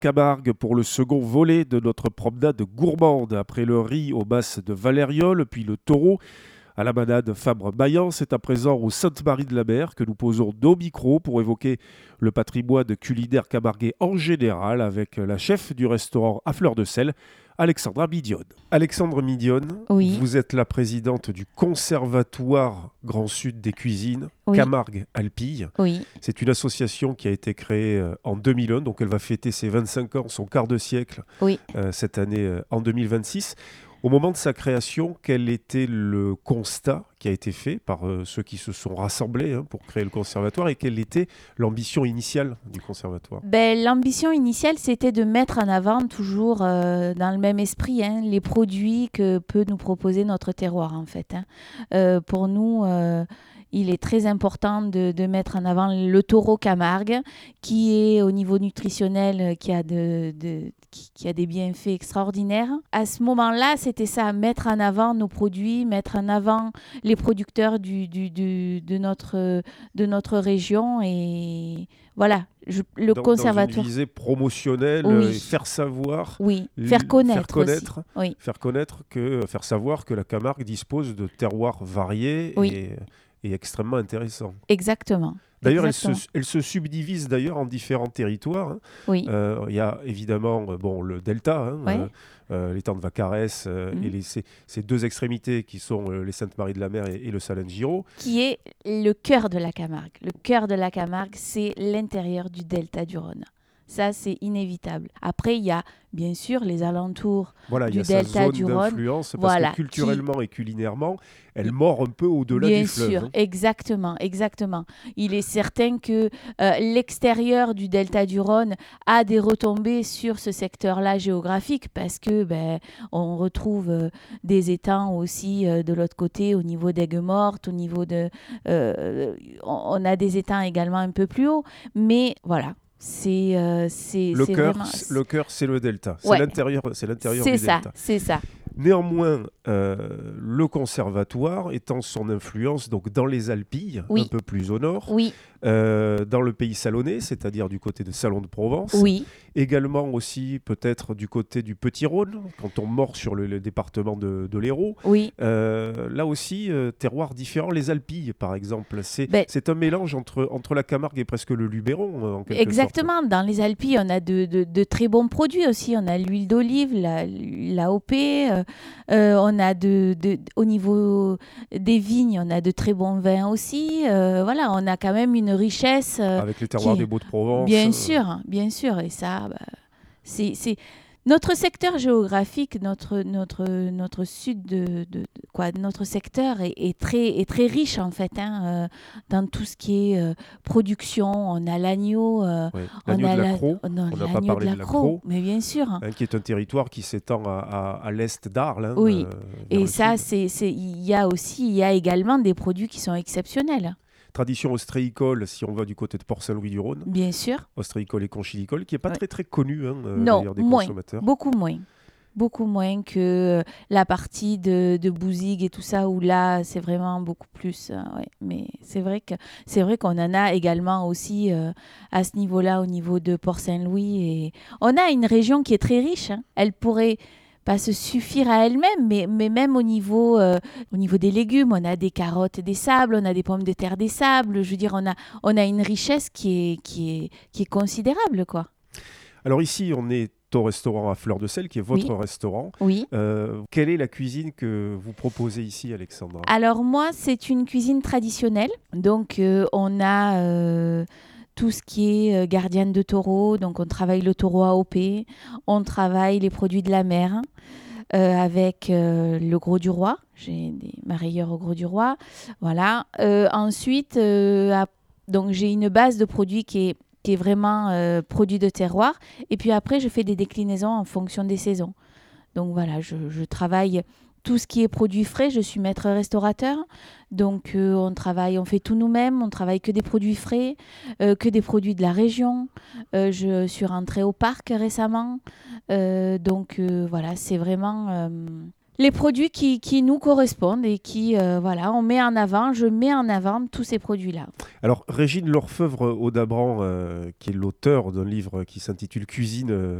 Camargue pour le second volet de notre promenade gourmande. Après le riz aux masses de Valériole, puis le taureau à la manade Fabre-Maillan, c'est à présent au Sainte-Marie-de-la-Mer que nous posons nos micros pour évoquer le patrimoine culinaire camarguais en général avec la chef du restaurant à Fleur de Sel, Alexandra Midione. Alexandre Midione, Oui. vous êtes la présidente du Conservatoire Grand Sud des cuisines, Oui. Camargue-Alpille. Oui. C'est une association qui a été créée en 2001, donc elle va fêter ses 25 ans, son quart de siècle, Oui. cette année en 2026. Au moment de sa création, quel était le constat qui a été fait par ceux qui se sont rassemblés pour créer le conservatoire et quelle était l'ambition initiale du conservatoire ? L'ambition initiale, c'était de mettre en avant, toujours dans le même esprit, les produits que peut nous proposer notre terroir, en fait. Pour nous, il est très important de mettre en avant le taureau Camargue, qui est au niveau nutritionnel, qui a des bienfaits extraordinaires. À ce moment-là, c'était ça, mettre en avant nos produits, mettre en avant les producteurs de notre région. Et voilà, le conservatoire. Dans une visée promotionnelle, Oui. faire savoir, oui, faire connaître aussi. Oui. Faire savoir que la Camargue dispose de terroirs variés Oui. et extrêmement intéressants. Exactement. D'ailleurs, elle se subdivise d'ailleurs en différents territoires. Oui. Il y a évidemment le delta, l'étang de Vacarès et ces deux extrémités qui sont les Sainte-Marie-de-la-Mer et le Salin-de-Giraud. Qui est le cœur de la Camargue. Le cœur de la Camargue, c'est l'intérieur du delta du Rhône. Ça, c'est inévitable. Après, il y a bien sûr les alentours du delta du Rhône. D'influence, parce que culturellement et culinairement, elle mord un peu au-delà du fleuve. Bien sûr, exactement. Il est certain que l'extérieur du delta du Rhône a des retombées sur ce secteur-là géographique, parce que on retrouve des étangs aussi de l'autre côté, au niveau d'Aigues-Mortes, au niveau on a des étangs également un peu plus haut, mais voilà. Le cœur, c'est le delta. C'est l'intérieur du delta. C'est ça. Néanmoins, le conservatoire étend son influence donc dans les Alpilles, un peu plus au nord, dans le pays salonnais, c'est-à-dire du côté de Salon de Provence, également aussi peut-être du côté du Petit-Rhône, quand on mord sur le département de l'Hérault. Là aussi, terroirs différents. Les Alpilles, par exemple, c'est un mélange entre la Camargue et presque le Luberon, en quelque Exactement. sorte. Dans les Alpilles, on a de très bons produits aussi. On a l'huile d'olive, l'AOP. On a au niveau des vignes, on a de très bons vins aussi. On a quand même une richesse. Avec les terroirs des Baux-de-Provence. Bien sûr. Et ça, c'est notre secteur géographique, notre sud notre secteur est très riche en fait, dans tout ce qui est production. On a l'agneau, l'agneau de la Crau. On n'a pas parlé de la Crau, mais bien sûr. Qui est un territoire qui s'étend à l'est d'Arles. Oui, et ça, il y a également des produits qui sont exceptionnels. Tradition ostréicole, si on va du côté de Port-Saint-Louis-du-Rhône. Bien sûr. Ostréicole et conchilicole, qui n'est pas très connue d'ailleurs des consommateurs. Beaucoup moins que la partie de Bouzigues et tout ça, où là, c'est vraiment beaucoup plus. Mais c'est vrai qu'on en a également aussi à ce niveau-là, au niveau de Port-Saint-Louis. Et on a une région qui est très riche. Elle pourrait pas se suffire à elle-même, mais même au niveau des légumes, on a des carottes des sables, on a des pommes de terre des sables. Je veux dire, on a une richesse qui est considérable, quoi. Alors ici, on est au restaurant à Fleur de Sel, qui est votre restaurant. Oui. Quelle est la cuisine que vous proposez ici, Alexandra ? Alors moi, c'est une cuisine traditionnelle. Donc on a tout ce qui est gardienne de taureau. Donc on travaille le taureau AOP, on travaille les produits de la mer avec le gros du roi. J'ai des marailleurs au gros du roi. Voilà. Ensuite, donc j'ai une base de produits qui est vraiment produit de terroir. Et puis après, je fais des déclinaisons en fonction des saisons. Donc voilà, je travaille tout ce qui est produit frais. Je suis maître restaurateur. Donc on fait tout nous-mêmes. On travaille que des produits frais, que des produits de la région. Je suis rentrée au parc récemment. Donc voilà, c'est vraiment les produits qui nous correspondent et qui, on met en avant, je mets en avant tous ces produits-là. Alors, Régine Lorfeuvre Audabran, qui est l'auteur d'un livre qui s'intitule Cuisine